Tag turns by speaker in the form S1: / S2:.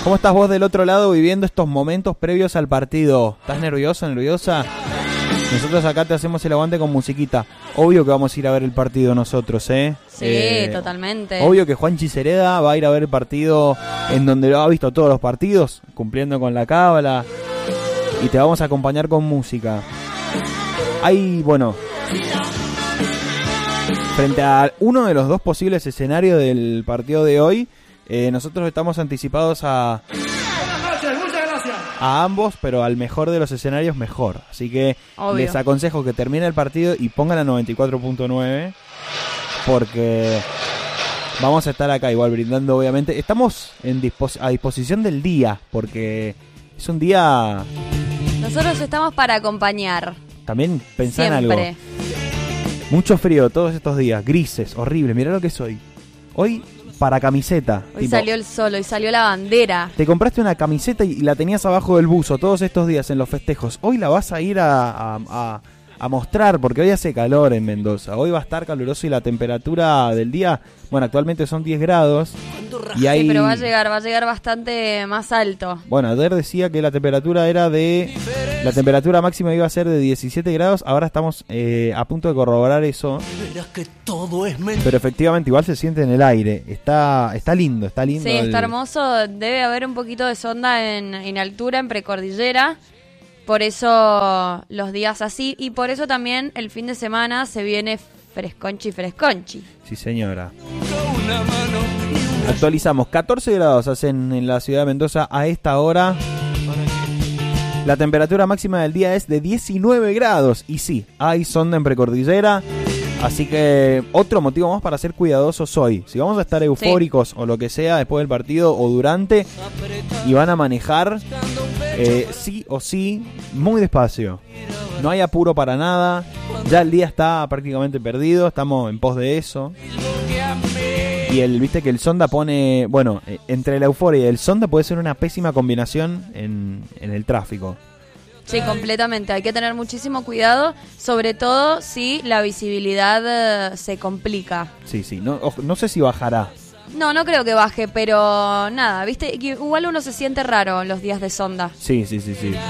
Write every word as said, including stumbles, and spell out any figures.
S1: ¿Cómo estás vos del otro lado viviendo estos momentos previos al partido? ¿Estás nervioso, nerviosa? Nosotros acá te hacemos el aguante con musiquita. Obvio que vamos a ir a ver el partido nosotros, ¿eh?
S2: Sí,
S1: eh,
S2: totalmente.
S1: Obvio que Juanchi Cereda va a ir a ver el partido en donde lo ha visto todos los partidos, cumpliendo con la cábala. Y te vamos a acompañar con música. Hay, bueno, frente a uno de los dos posibles escenarios del partido de hoy, eh, nosotros estamos anticipados a... a ambos, pero al mejor de los escenarios mejor. Así que
S2: Obvio.
S1: Les aconsejo que termine el partido y pongan a noventa y cuatro punto nueve, porque vamos a estar acá igual brindando, obviamente. Estamos en dispos- a disposición del día, porque es un día...
S2: Nosotros estamos para acompañar.
S1: También pensá en algo.
S2: Siempre.
S1: Mucho frío todos estos días, grises, horrible. Mirá lo que es hoy. Hoy para camiseta.
S2: Hoy
S1: tipo,
S2: salió el sol, hoy salió la bandera.
S1: te compraste una camiseta y la tenías abajo del buzo todos estos días en los festejos. Hoy la vas a ir a, a, a, a mostrar, porque hoy hace calor en Mendoza. Hoy va a estar caluroso y la temperatura del día, bueno, actualmente son diez grados. Y hay...
S2: Sí, pero va a llegar, va a llegar bastante más alto.
S1: Bueno, ayer decía que la temperatura era de... La temperatura máxima iba a ser de diecisiete grados. Ahora estamos eh, a punto de corroborar eso. Pero efectivamente igual se siente en el aire. Está está lindo, está lindo.
S2: Sí,
S1: el...
S2: está hermoso. Debe haber un poquito de sonda en, en altura, en precordillera. Por eso los días así. Y por eso también el fin de semana se viene fresconchi, fresconchi.
S1: Sí, señora. Actualizamos. catorce grados hacen en la ciudad de Mendoza a esta hora. La temperatura máxima del día es de diecinueve grados. Y sí, hay sonda en precordillera. Así que otro motivo más para ser cuidadosos hoy. Si vamos a estar eufóricos sí. o lo que sea después del partido o durante y van a manejar, eh, sí o sí, muy despacio. No hay apuro para nada. Ya el día está prácticamente perdido. Estamos en pos de eso. Y el, viste que el sonda pone, bueno, eh, entre la euforia y el sonda puede ser una pésima combinación en, en el tráfico.
S2: Sí, completamente. Hay que tener muchísimo cuidado, sobre todo si la visibilidad eh, se complica.
S1: Sí, sí. No, no sé si bajará.
S2: No, no creo que baje, pero nada, viste, igual uno se siente raro los días de sonda.
S1: Sí, sí, sí, sí.